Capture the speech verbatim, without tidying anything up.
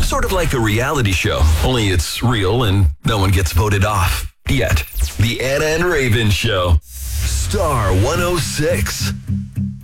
Sort of like a reality show, only it's real and no one gets voted off. Yet. The Anna and Raven Show. Star one oh six.